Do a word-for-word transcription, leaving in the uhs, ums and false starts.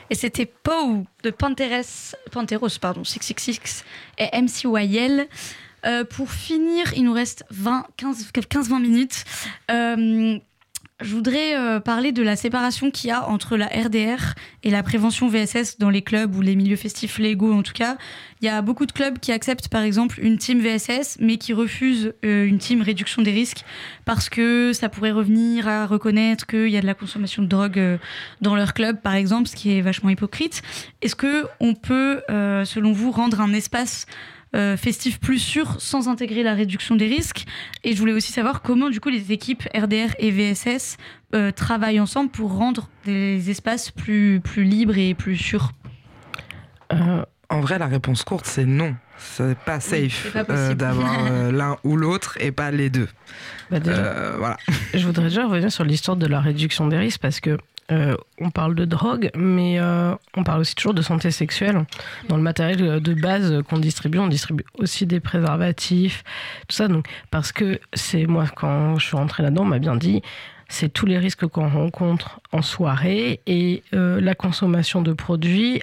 Et c'était Pow de Panteres, Panteros pardon, six cent soixante-six et M C Y L. Euh, pour finir, il nous reste vingt, quinze, quinze vingt minutes. Euh, je voudrais euh, parler de la séparation qu'il y a entre la R D R et la prévention V S S dans les clubs ou les milieux festifs légaux en tout cas. Il y a beaucoup de clubs qui acceptent par exemple une team V S S mais qui refusent euh, une team réduction des risques parce que ça pourrait revenir à reconnaître qu'il y a de la consommation de drogue euh, dans leur club par exemple, ce qui est vachement hypocrite. Est-ce qu'on peut, euh, selon vous, rendre un espace Euh, festif plus sûr sans intégrer la réduction des risques? Et je voulais aussi savoir comment du coup les équipes R D R et V S S euh, travaillent ensemble pour rendre des espaces plus, plus libres et plus sûrs. Euh, en vrai, la réponse courte, c'est non. C'est pas safe oui, c'est pas euh, d'avoir euh, l'un ou l'autre et pas les deux. Bah déjà, euh, voilà. Je voudrais déjà revenir sur l'histoire de la réduction des risques parce que Euh, on parle de drogue, mais euh, on parle aussi toujours de santé sexuelle. Dans le matériel de base qu'on distribue, on distribue aussi des préservatifs, tout ça. Donc, parce que c'est moi, quand je suis rentrée là-dedans, on m'a bien dit, c'est tous les risques qu'on rencontre en soirée et euh, la consommation de produits